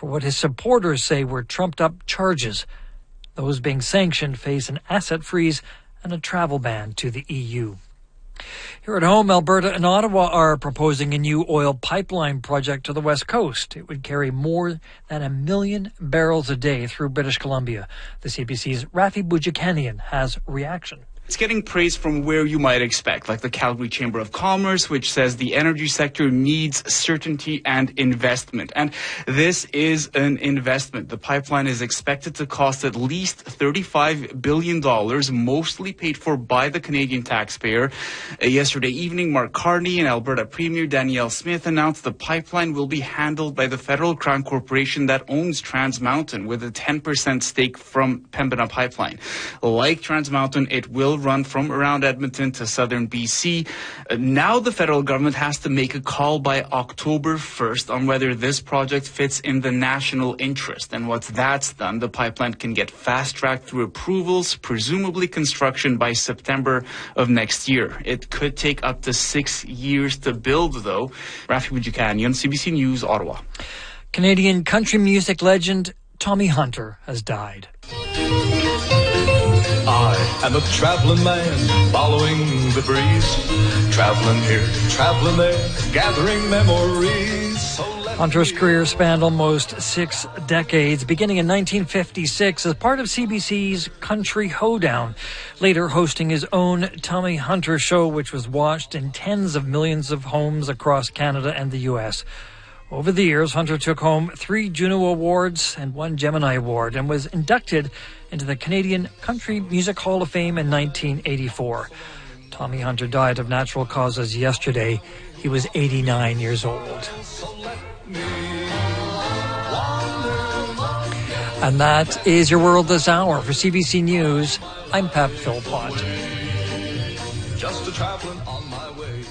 for what his supporters say were trumped-up charges. Those being sanctioned face an asset freeze and a travel ban to the EU. Here at home, Alberta and Ottawa are proposing a new oil pipeline project to the West Coast. It would carry more than 1 million barrels a day through British Columbia. The CBC's Rafi Boudjikanian has reaction. It's getting praise from where you might expect, like the Calgary Chamber of Commerce, which says the energy sector needs certainty and investment. And this is an investment. The pipeline is expected to cost at least $35 billion, mostly paid for by the Canadian taxpayer. Yesterday evening, Mark Carney and Alberta Premier Danielle Smith announced the pipeline will be handled by the Federal Crown Corporation that owns Trans Mountain, with a 10% stake from Pembina Pipeline. Like Trans Mountain, it will run from around Edmonton to southern BC. Now the federal government has to make a call by October 1st on whether this project fits in the national interest. And once that's done, the pipeline can get fast-tracked through approvals, presumably construction by September of next year. It could take up to 6 years to build, though. Rafi Boudjikanian, CBC News, Ottawa. Canadian country music legend Tommy Hunter has died. I am a traveling man, following the breeze, traveling here, traveling there, gathering memories. Hunter's career spanned almost 6 decades, beginning in 1956 as part of CBC's Country Hoedown, later hosting his own Tommy Hunter show, which was watched in tens of millions of homes across Canada and the U.S. Over the years, Hunter took home 3 Juno Awards and 1 Gemini Award and was inducted into the Canadian Country Music Hall of Fame in 1984. Tommy Hunter died of natural causes yesterday. He was 89 years old. And that is your world this hour. For CBC News, I'm Pat Philpott. Just traveling on my way.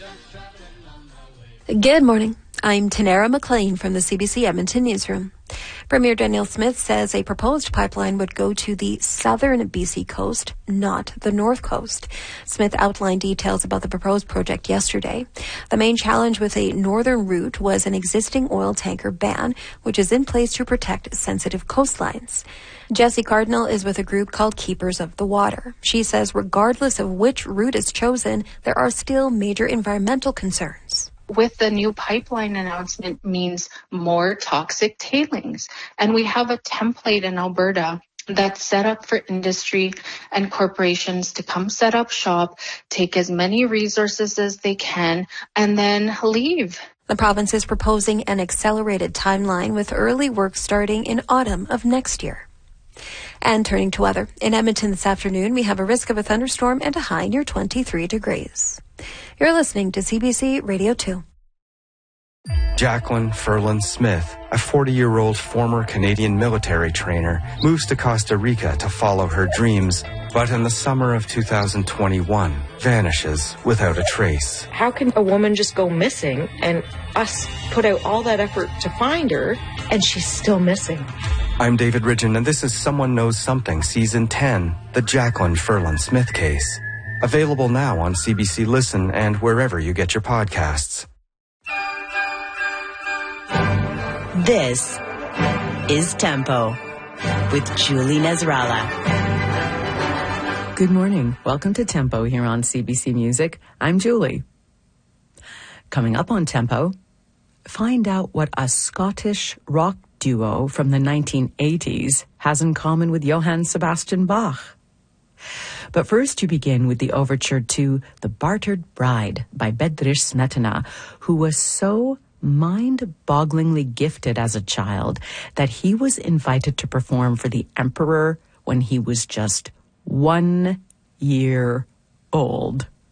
Good morning. I'm Tanara McLean from the CBC Edmonton newsroom. Premier Danielle Smith says a proposed pipeline would go to the southern BC coast, not the north coast. Smith outlined details about the proposed project yesterday. The main challenge with a northern route was an existing oil tanker ban, which is in place to protect sensitive coastlines. Jessie Cardinal is with a group called Keepers of the Water. She says regardless of which route is chosen, there are still major environmental concerns. With the new pipeline announcement means more toxic tailings. And we have a template in Alberta that's set up for industry and corporations to come set up shop, take as many resources as they can, and then leave. The province is proposing an accelerated timeline with early work starting in autumn of next year. And turning to weather, in Edmonton this afternoon, we have a risk of a thunderstorm and a high near 23 degrees. You're listening to CBC Radio 2. Jacqueline Ferland Smith, a 40-year-old former Canadian military trainer, moves to Costa Rica to follow her dreams, but in the summer of 2021, vanishes without a trace. How can a woman just go missing and us put out all that effort to find her and she's still missing? I'm David Ridgen, and this is Someone Knows Something, Season 10, the Jacqueline Ferland Smith case. Available now on CBC Listen and wherever you get your podcasts. This is Tempo with Julie Nasrallah. Good morning. Welcome to Tempo here on CBC Music. I'm Julie. Coming up on Tempo, find out what a Scottish rock duo from the 1980s has in common with Johann Sebastian Bach. But first, you begin with the overture to The Bartered Bride by Bedřich Smetana, who was so mind-bogglingly gifted as a child that he was invited to perform for the emperor when he was just 1 year old.